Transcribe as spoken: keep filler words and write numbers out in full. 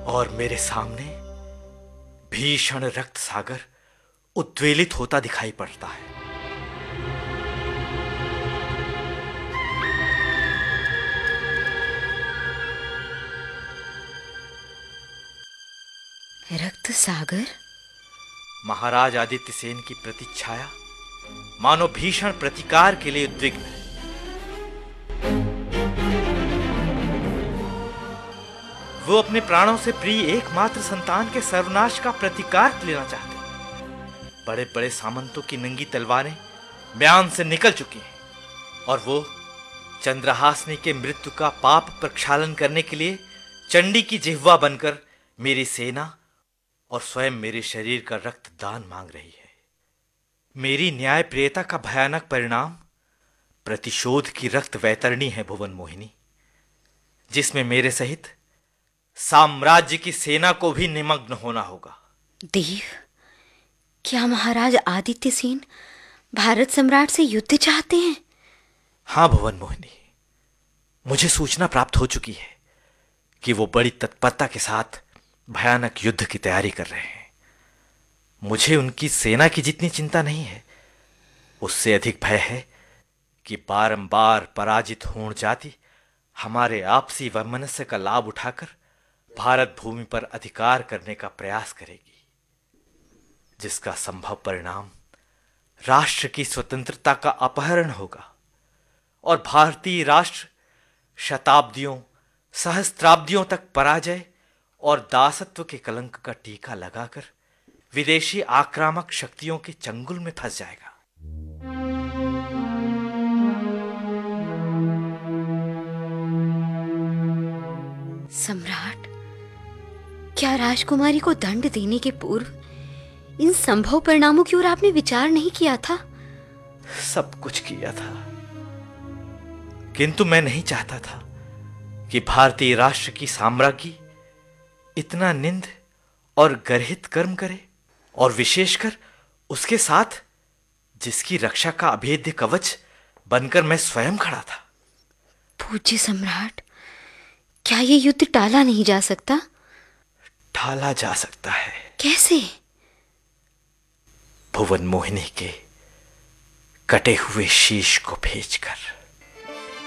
और मेरे सामने भीषण रक्त सागर उद्वेलित होता दिखाई पड़ता है। रक्त सागर? महाराज आदित्य सेन की प्रतिच्छाया मानो भीषण प्रतिकार के लिए उद्विग्न है। वो अपने प्राणों से प्रिय एकमात्र संतान के सर्वनाश का प्रतिकार लेना चाहते हैं। बड़े बड़े सामंतों की नंगी तलवारें म्यान से निकल चुकी हैं और वो चंद्रहासनी के मृत्यु का पाप प्रक्षालन करने के लिए चंडी की जिह्वा बनकर मेरी सेना और स्वयं मेरे शरीर का रक्त दान मांग रही है। मेरी न्यायप्रियता का भयानक परिणाम प्रतिशोध की रक्त वैतरणी है भुवन मोहिनी, जिसमें मेरे सहित साम्राज्य की सेना को भी निमग्न होना होगा। देव, क्या महाराज आदित्य सेन भारत सम्राट से युद्ध चाहते हैं? हां भुवन मोहिनी, मुझे सूचना प्राप्त हो चुकी है कि वो बड़ी तत्परता के साथ भयानक युद्ध की तैयारी कर रहे हैं। मुझे उनकी सेना की जितनी चिंता नहीं है, उससे अधिक भय है कि बारंबार पराजित होड़ जाति हमारे आपसी वैमनस्य का लाभ उठाकर भारत भूमि पर अधिकार करने का प्रयास करेगी, जिसका संभव परिणाम राष्ट्र की स्वतंत्रता का अपहरण होगा और भारतीय राष्ट्र शताब्दियों सहस्त्राब्दियों तक पराजय और दासत्व के कलंक का टीका लगाकर विदेशी आक्रामक शक्तियों के चंगुल में फंस जाएगा। सम्राट, क्या राजकुमारी को दंड देने के पूर्व इन संभव परिणामों की ओर आपने विचार नहीं किया था? सब कुछ किया था, किंतु मैं नहीं चाहता था कि भारतीय राष्ट्र की साम्राज्ञी इतना निंद और गर्हित कर्म करे, और विशेषकर उसके साथ जिसकी रक्षा का अभेद्य कवच बनकर मैं स्वयं खड़ा था। पूज्य सम्राट, क्या ये युद्ध टाला नहीं जा सकता? टाला जा सकता है। कैसे? भुवन मोहिनी के कटे हुए शीश को भेजकर।